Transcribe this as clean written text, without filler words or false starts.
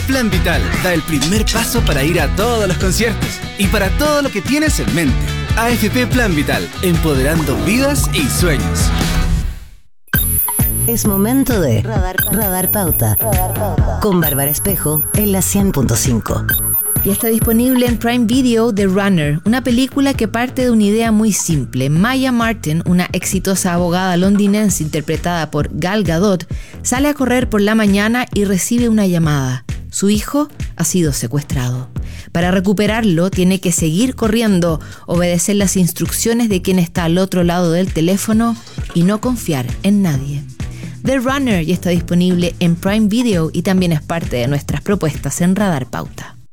Plan Vital da el primer paso para ir a todos los conciertos y para todo lo que tienes en mente. AFP Plan Vital, empoderando vidas y sueños. Es momento de Radar Pauta con Bárbara Espejo en la 100.5. Ya está disponible en Prime Video The Runner, una película que parte de una idea muy simple. Maya Martin, una exitosa abogada londinense interpretada por Gal Gadot, sale a correr por la mañana y recibe una llamada. Su hijo ha sido secuestrado. Para recuperarlo tiene que seguir corriendo, obedecer las instrucciones de quien está al otro lado del teléfono y no confiar en nadie. The Runner ya está disponible en Prime Video y también es parte de nuestras propuestas en Radar Pauta.